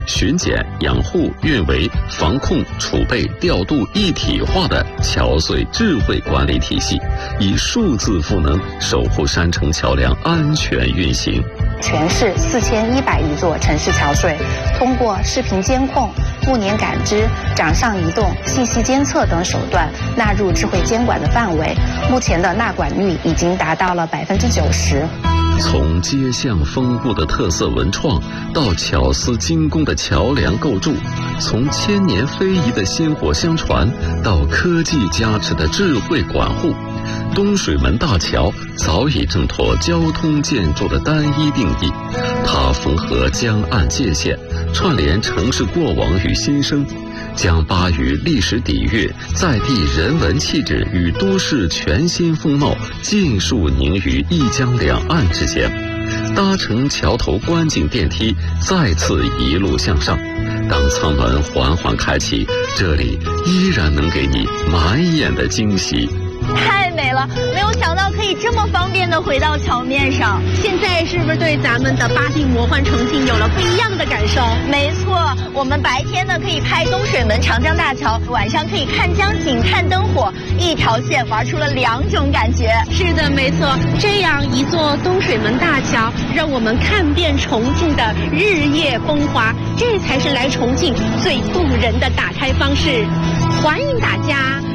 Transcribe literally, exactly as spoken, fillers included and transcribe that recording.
巡检、养护、运维、防控、储备、调度一体化的桥隧智慧管理体系，以数字赋能守护山城桥梁安全运行。 全市四千一百余座城市桥隧，通过视频监控、物联感知、掌上移动、信息监测等手段纳入智慧监管的范围，目前的纳管率已经达到了百分之九十。 从街巷丰富的特色文创，到巧思精工的桥梁构筑，从千年非遗的薪火相传，到科技加持的智慧管护，东水门大桥早已挣脱交通建筑的单一定义，它缝合江岸界限，串联城市过往与新生，将巴渝历史底蕴、在地人文气质与都市全新风貌尽数凝于一江两岸之间。搭乘桥头观景电梯，再次一路向上。当舱门缓缓开启，这里依然能给你满眼的惊喜。 太美了，没有想到可以这么方便的回到桥面上。 现在是不是对咱们的巴定魔幻城境有了不一样的感受？ 没错，我们白天呢可以拍东水门长江大桥，晚上可以看江景、看灯火，一条线玩出了两种感觉。 是的，没错，这样一座东水门大桥，让我们看遍重庆的日夜风华，这才是来重庆最动人的打开方式。欢迎大家。